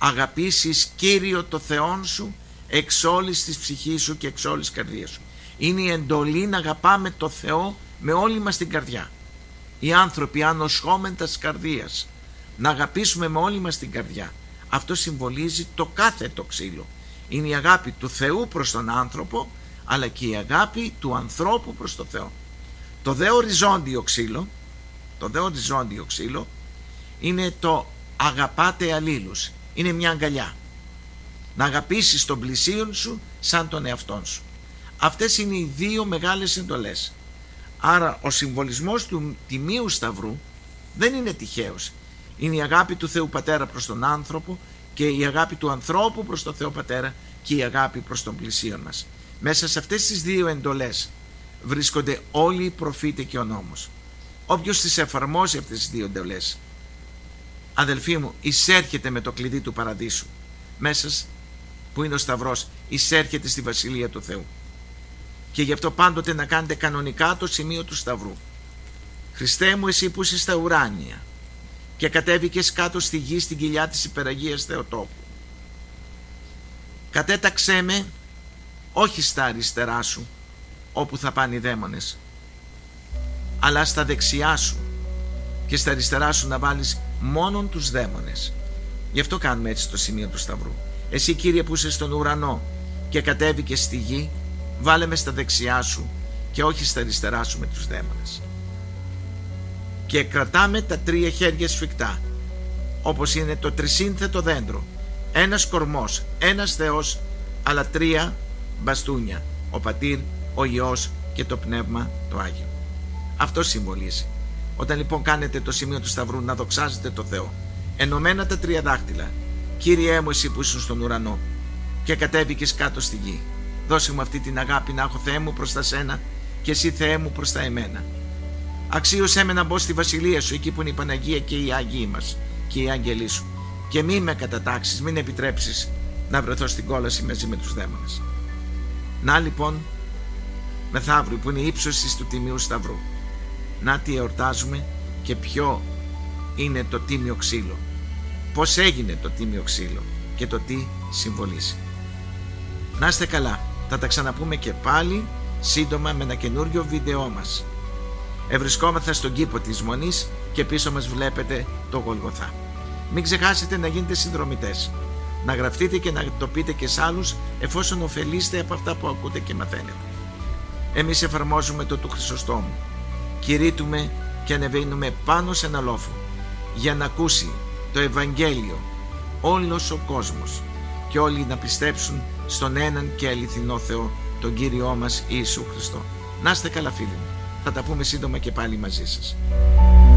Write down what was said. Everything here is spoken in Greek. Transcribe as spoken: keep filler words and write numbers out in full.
αγαπήσεις Κύριο το Θεόν σου εξ όλης της ψυχής σου και εξ όλης της καρδίας σου. Είναι η εντολή να αγαπάμε το Θεό με όλη μας την καρδιά. Οι άνθρωποι ανοσχόμεντα της καρδίας, να αγαπήσουμε με όλη μας την καρδιά. Αυτό συμβολίζει το κάθετο ξύλο. Είναι η αγάπη του Θεού προς τον άνθρωπο, αλλά και η αγάπη του ανθρώπου προς τον Θεό. Το δε οριζόντιο ξύλο, το δε οριζόντιο ξύλο είναι το αγαπάτε αλλήλους. Είναι μια αγκαλιά. Να αγαπήσεις τον πλησίον σου σαν τον εαυτόν σου. Αυτές είναι οι δύο μεγάλες εντολές. Άρα ο συμβολισμός του Τιμίου Σταυρού δεν είναι τυχαίος. Είναι η αγάπη του Θεού Πατέρα προς τον άνθρωπο και η αγάπη του ανθρώπου προς τον Θεό Πατέρα και η αγάπη προς τον πλησίον μας. Μέσα σε αυτές τις δύο εντολές βρίσκονται όλοι οι προφήτες και ο νόμος. Όποιος τις εφαρμόζει αυτές τις δύο εντολές, αδελφοί μου, εισέρχεται με το κλειδί του παραδείσου. Μέσα που είναι ο Σταυρός, εισέρχεται στη Βασιλεία του Θεού. Και γι' αυτό πάντοτε να κάνετε κανονικά το σημείο του Σταυρού. Χριστέ μου, εσύ που είσαι στα ουράνια και κατέβηκες κάτω στη γη στην κοιλιά της υπεραγίας Θεοτόπου, κατέταξέ με όχι στα αριστερά σου όπου θα πάνε οι δαίμονες, αλλά στα δεξιά σου, και στα αριστερά σου να βάλεις μόνον τους δαίμονες. Γι' αυτό κάνουμε έτσι το σημείο του Σταυρού. Εσύ, Κύριε, που είσαι στον ουρανό και κατέβηκες στη γη, βάλε με στα δεξιά σου και όχι στα αριστερά σου με τους δαίμονες. Και κρατάμε τα τρία χέρια σφιχτά, όπως είναι το τρισύνθετο δέντρο. Ένας κορμός, ένας Θεός, αλλά τρία μπαστούνια, ο Πατήρ, ο Υιός και το Πνεύμα το Άγιο. Αυτό συμβολίζει. Όταν λοιπόν κάνετε το σημείο του Σταυρού, να δοξάζετε το Θεό, ενωμένα τα τρία δάχτυλα. Κύριέ μου, εσύ που ήσουν στον ουρανό και κατέβηκες κάτω στη γη, δώσε μου αυτή την αγάπη να έχω, Θεέ μου, προς τα σένα και εσύ, Θεέ μου, προς τα εμένα. Αξίωσέ με να μπω στη βασιλεία σου, εκεί που είναι η Παναγία και οι Άγιοι μας και οι άγγελοι σου, και μη με κατατάξεις, μην επιτρέψεις να βρεθώ στην κόλαση μαζί με τους δαίμονες. Να λοιπόν, μεθαύριο που είναι η ύψωση του Τιμίου Σταυρού, να τι εορτάζουμε και ποιο είναι το τίμιο ξύλο, πώς έγινε το τίμιο ξύλο και το τι συμβολίζει. Να είστε καλά, θα τα ξαναπούμε και πάλι σύντομα με ένα καινούριο βίντεό μας. Ευρισκόμεθα στον κήπο της Μονής και πίσω μας βλέπετε το Γολγοθά. Μην ξεχάσετε να γίνετε συνδρομητές, να γραφτείτε και να το πείτε και σε άλλους, εφόσον ωφελείστε από αυτά που ακούτε και μαθαίνετε. Εμείς εφαρμόζουμε το του Χρυσοστόμου, κηρύττουμε και ανεβαίνουμε πάνω σε ένα λόφο για να ακούσει το Ευαγγέλιο όλος ο κόσμος και όλοι να πιστέψουν στον έναν και αληθινό Θεό, τον Κύριό μας Ιησού Χριστό. Να είστε καλά, φίλοι μου, θα τα πούμε σύντομα και πάλι μαζί σας.